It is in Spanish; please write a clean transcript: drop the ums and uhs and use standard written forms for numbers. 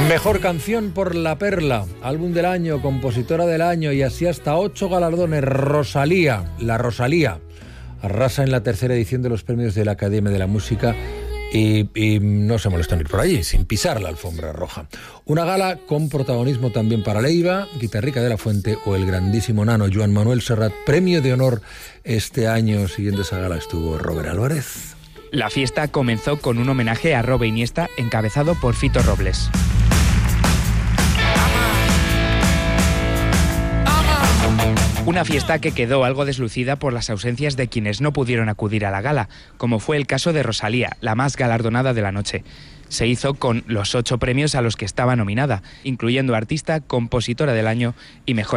Mejor canción por La Perla, álbum del año, compositora del año y así hasta 8 galardones. Rosalía, la Rosalía, arrasa en la tercera edición de los premios de la Academia de la Música y no se molestó en ir por allí, sin pisar la alfombra roja. Una gala con protagonismo también para Leiva, Guitarrica de la Fuente o el grandísimo nano Joan Manuel Serrat. Premio de honor este año, siguiendo esa gala estuvo Robert Álvarez. La fiesta comenzó con un homenaje a Robe Iniesta encabezado por Fito Robles. Una fiesta que quedó algo deslucida por las ausencias de quienes no pudieron acudir a la gala, como fue el caso de Rosalía, la más galardonada de la noche. Se hizo con los 8 premios a los que estaba nominada, incluyendo Artista, Compositora del Año y Mejor